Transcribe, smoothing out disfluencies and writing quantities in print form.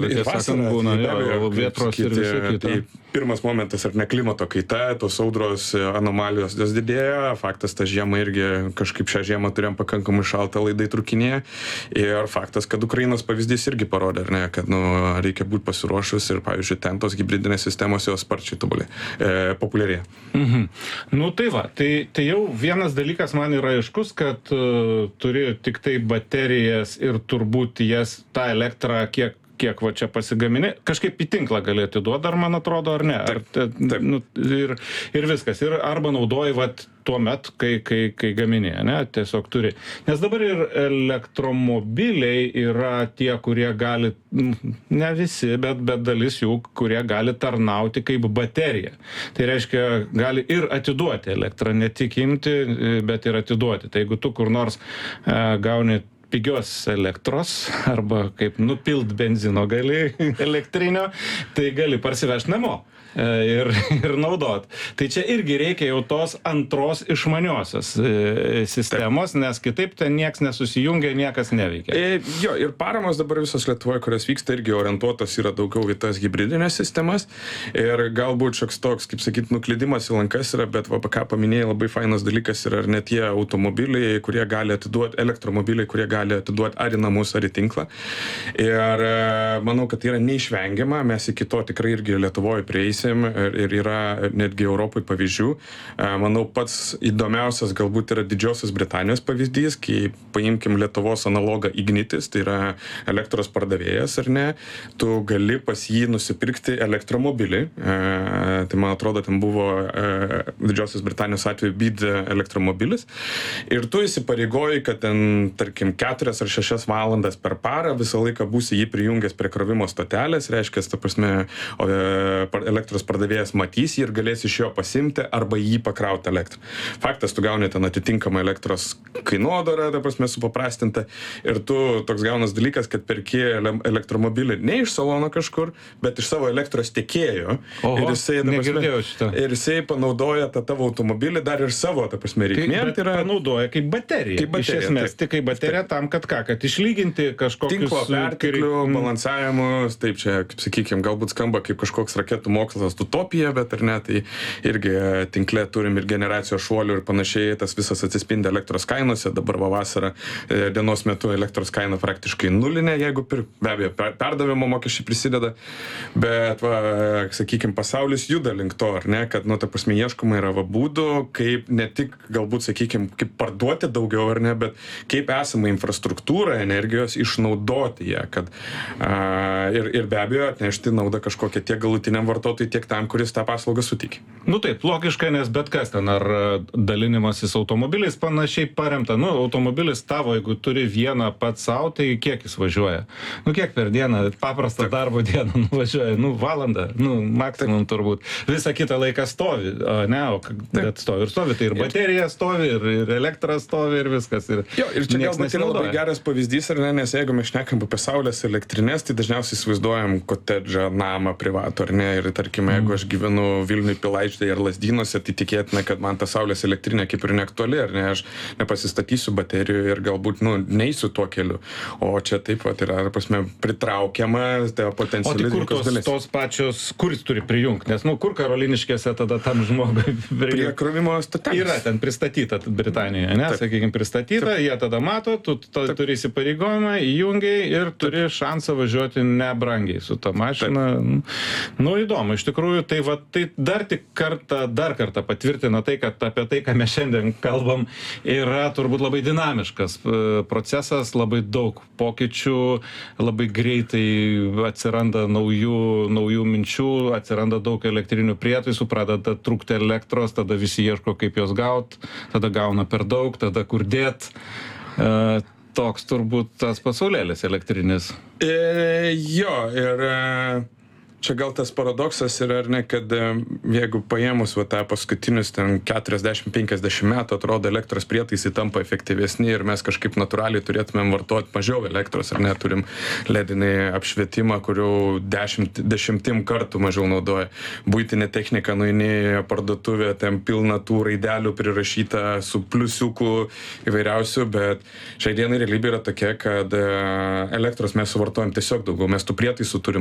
Ir vasarą būna, vėtros ir visų kita. Tai pirmas momentas, ar ne klimato kaita, tos audros anomalijos jos didėja, faktas, tą žiemą irgi kažkaip šią žiemą turėjom pakankamai šaltą, laidai trukinėje, ir faktas, kad Ukrainos pavyzdys irgi parodė, ar ne, kad reikia būti pasiruošus ir, pavyzdžiui, ten tos hibridinės sistemos jos sparčiai populiarėja. Tai va, tai jau vienas dalykas man yra aiškus, kad turi tik tai baterijas ir turbūt jas tą elektrą, kiek va čia pasigamini, kažkaip į tinklą gali atiduoti, ar man atrodo, ar ne. Ir viskas. Ir arba naudoji tuo met, kai gamini, ne, tiesiog turi. Nes dabar ir elektromobiliai yra tie, kurie gali, ne visi, bet dalis jų, kurie gali tarnauti kaip baterija. Tai reiškia, gali ir atiduoti elektrą, ne tik imti, bet ir atiduoti. Tai jeigu tu kur nors gauni pigios elektros, arba kaip nupilt benzino gali elektrinio, tai gali parsivežti namo ir naudot. Tai čia irgi reikia jau tos antros išmaniosios sistemos, nes kitaip ten nieks nesusijungia, niekas neveikia. Jo, ir paramos dabar visos Lietuvoje, kurios vyksta, irgi orientuotos yra daugiau į tas hibridinės sistemas, ir galbūt šioks toks, kaip sakyt, nuklydimas į lankas yra, bet ką paminėjai, labai fainas dalykas yra, ar ne tie automobiliai, kurie gali atiduoti, elektromobiliai, kurie gali atiduoti ar į namus, ar į tinklą. Ir manau, kad tai yra neišvengiama, mes iki to tikrai irgi Lietuvoje prieisim, ir yra netgi Europoje pavyzdžių. Manau, pats įdomiausias galbūt yra Didžiosios Britanijos pavyzdys, kai paimkim Lietuvos analogą Ignitis, tai yra elektros pardavėjas, ar ne, tu gali pas jį nusipirkti elektromobilį. Tai man atrodo, ten buvo Didžiosios Britanijos atveju BYD elektromobilis, ir tu įsipareigoji, kad ten, tarkim, 4 ar 6 valandas per parą visą laiką būsi jį prijungęs prie krovimo stotelės, reiškia, ta prasme, elektros pardavėjas matys jį ir galės iš jo pasimti arba jį pakrauti elektrą. Faktas, tu gauni ten atitinkamą elektros kainodarą, ta prasme, supaprastinta, ir tu toks gaunas dalykas, kad perki elektromobilį ne iš salono kažkur, bet iš savo elektros tiekėjo. Oho, negirdėjau šitą. Ir jisai panaudoja tą tavo automobilį dar ir savo, ta prasme, reikmėm. Bet panaudoja kaip bateriją. Iš esmės, tik kaip baterija tam, kad išlyginti kažkokius tinklo perteklių, balansavimus, taip čia, kaip sakykime, galbūt skamba kaip kažkoks raketų mokslas utopija, bet ar ne, tai irgi tinkle turim ir generacijos šuolių ir panašiai, tas visas atsispindi elektros kainose, dabar vasarą dienos metu elektros kaina praktiškai nulinė, jeigu be abejo perdavimo mokesčiai prisideda, bet sakykime, pasaulis juda link to, ar ne, kad, ta prasme, ieškoma yra būdų, kaip ne tik galbūt, sakykime, kaip parduoti daugiau, ar ne, bet kaip esamą infrastruktūrą energijos išnaudoti ją, kad ir be abejo atnešti naudą kažkokią tiek galutiniam vartotojui, tiek tam, kuris tą paslaugą suteikia. Taip, logiška, nes bet kas ten, ar dalinimasis automobiliais panašiai paremta. Automobilis tavo, jeigu turi vieną pats savo, tai kiek jis važiuoja? Kiek per dieną, paprastą darbo dieną nuvažiuoja? Valandą, maksimum turbūt. Visą kitą laiką stovi, bet stovi. Tai ir baterija stovi, ir elektra stovi, ir viskas. Ir čia galbūt yra labai geras pavyzdys, ar ne, nes jeigu mes šnekam apie saulės elektrinės, tai dažniausiai įsivaizduojam kotedžą, namą privatų, ar ne, ir tarkime, jeigu aš gyvenu Vilniui Pilaitėje ar Lazdynuose, tai tikėtina, kad man ta saulės elektrinė kaip ir neaktuali, ar ne, aš nepasistatysiu baterijų ir galbūt, neisiu tuo keliu. O čia taip pat yra, prasme, pritraukiama potencialiai rinkos dalis. O tai kur tos pačios, kur jis turi prijungti? Nes, kur Karoliniškėse tada tam žmogui prie krovimo stotelės. Yra ten pristatyta Britanijoje, ne? Sakykime, pristatyta, jie tada mato, tu turi įsipareigojimą, įjungiai ir turi šansą važiuoti nebrangiai su ta mašina. Įdomu, iš tikrųjų, tai dar kartą patvirtina tai, kad apie tai, ką mes šiandien kalbam, yra turbūt labai dinamiškas procesas, labai daug pokyčių, labai greitai atsiranda naujų minčių, atsiranda daug elektrinių prietaisų, pradeda trūkti elektros, tada visi ieško, kaip jos gaut, tada gauna per daug, tada kur dėt. Toks turbūt tas pasaulėlis elektrinis. Jo, ir Čia gal tas paradoksas yra, ar ne, kad jeigu paėmus va, tą paskutinius ten 40-50 metų, atrodo, elektros prietaisai tampa efektyvesni ir mes kažkaip natūraliai turėtumėm vartoti mažiau elektros, ar ne, turim ledinį apšvietimą, kurių dešimtim kartų mažiau naudoja. Buitinė technika, nueini į parduotuvę, ten pilna tų raidelių prirašyta su pliusiukų įvairiausių, bet šiai dienai realybė yra tokia, kad elektros mes suvartojam tiesiog daugiau, mes tų prietaisų turim